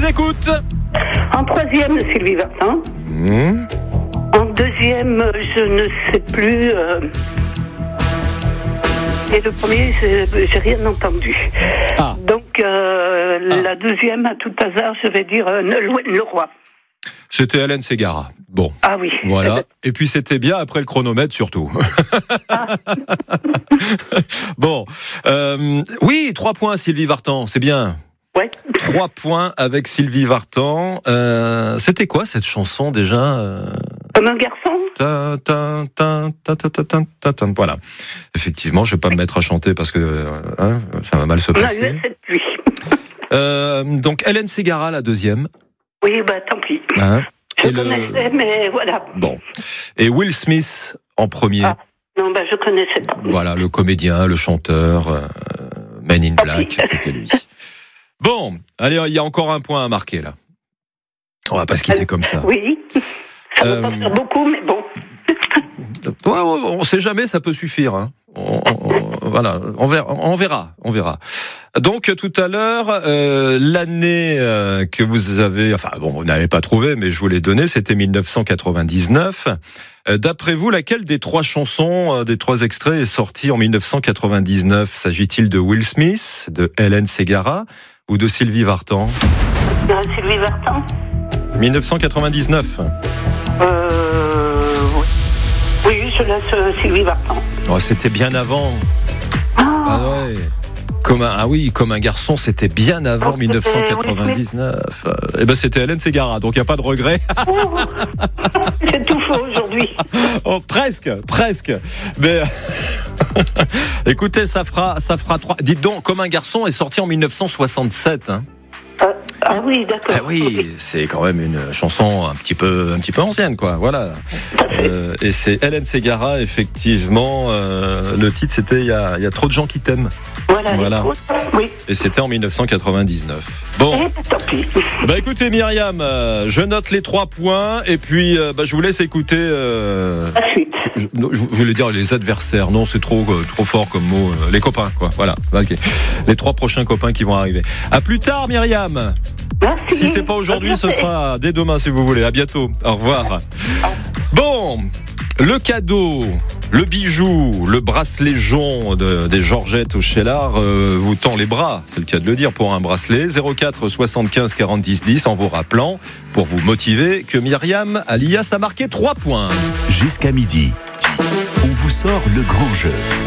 écoute. En troisième, Sylvie Vartan. En deuxième, je ne sais plus. Et le premier, j'ai rien entendu. Ah. Donc, la deuxième, à tout hasard, je vais dire le roi. C'était Hélène Ségara. Bon. Ah oui. Voilà. Et puis c'était bien après le chronomètre surtout. Bon. Oui, 3 points Sylvie Vartan, c'est bien. Ouais. 3 points avec Sylvie Vartan. C'était quoi cette chanson déjà Comme un garçon. Voilà. Effectivement, je vais pas me mettre à chanter parce que ça va mal se passer. Non, cette pluie. Donc Hélène Ségara, la deuxième. Oui, tant pis. Je connaissais, mais voilà. Bon. Et Will Smith en premier. Ah. Non, je connaissais pas. Voilà, le comédien, le chanteur, Men in Black, c'était lui. Bon, allez, il y a encore un point à marquer là. On va pas se quitter comme ça. Oui, ça va pas faire beaucoup, mais bon. On sait jamais, ça peut suffire. Hein. Voilà, on verra. Donc tout à l'heure, l'année que vous avez, vous n'avez pas trouvé, mais je vous l'ai donné, c'était 1999. D'après vous, laquelle des 3 chansons, des 3 extraits est sortie en 1999 ? S'agit-il de Will Smith, de Hélène Ségara ou de Sylvie Vartan ? Sylvie Vartan ? 1999. Oui, je laisse Sylvie Vartan. Oh, c'était bien avant. Ah ouais. Comme un garçon, c'était bien avant 1999. Eh ben, c'était Hélène Ségara, donc il n'y a pas de regret. C'est tout faux aujourd'hui. Oh, presque. Mais écoutez, ça fera 3. Dites donc, Comme un garçon est sorti en 1967. Hein. Ah oui, d'accord. Ah oui, c'est quand même une chanson un petit peu ancienne, quoi. Voilà. Et c'est Hélène Ségara, effectivement. Le titre, c'était il y a trop de gens qui t'aiment. Voilà. Oui. Et c'était en 1999. Bon. Tant pis. Écoutez, Myriam, je note les 3 points et puis je vous laisse écouter. La suite. Je voulais dire les adversaires. Non, c'est trop fort comme mot. Les copains, quoi. Voilà. Okay. Les 3 prochains copains qui vont arriver. À plus tard, Myriam. Merci. Si c'est pas aujourd'hui, ce sera dès demain si vous voulez. À bientôt. Au revoir. Bon, le cadeau, le bijou, le bracelet jonc des Georgettes au Cheylard vous tend les bras, c'est le cas de le dire, pour un bracelet. 04 75 40 10 10 en vous rappelant, pour vous motiver, que Myriam alias a marqué 3 points. Jusqu'à midi, on vous sort le grand jeu.